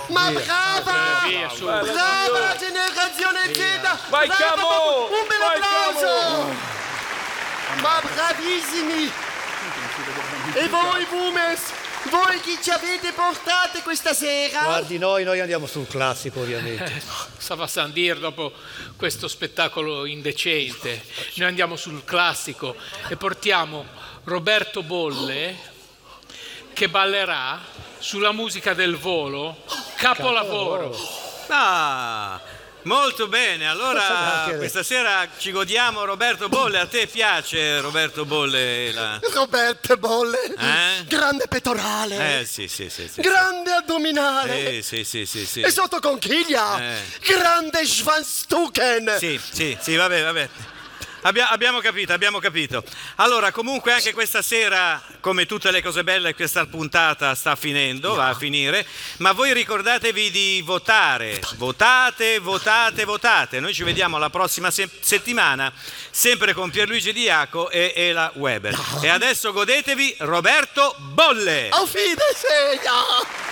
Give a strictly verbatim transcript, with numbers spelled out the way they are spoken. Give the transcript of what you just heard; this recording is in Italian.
Ma brava! Via, su. Brava la generazione Z! Vai, Brava, Camo! un bel Vai, applauso! Ma bravissimi! E voi, Boomers? Voi chi ci avete portate questa sera? Guardi, noi, noi andiamo sul classico, ovviamente. Ça va sans dire dopo questo spettacolo indecente. Noi andiamo sul classico e portiamo Roberto Bolle che ballerà sulla musica del volo Capolavoro. Ah, molto bene. Allora questa sera ci godiamo Roberto Bolle. A te piace Roberto Bolle? La... Roberto Bolle, Eh? grande pettorale, Eh sì, sì, sì, sì. grande addominale Eh, sì, sì, sì, sì. e sotto conchiglia, Eh. grande Schwanzstuken. Sì, sì, sì, vabbè, vabbè. Abbia- abbiamo capito, abbiamo capito. Allora, comunque anche questa sera, come tutte le cose belle, questa puntata sta finendo, va a finire, ma voi ricordatevi di votare. Votate, votate, votate. Noi ci vediamo la prossima se- settimana, sempre con Pierluigi Diaco e Ela Weber. E adesso godetevi Roberto Bolle. Auf Wiedersehen!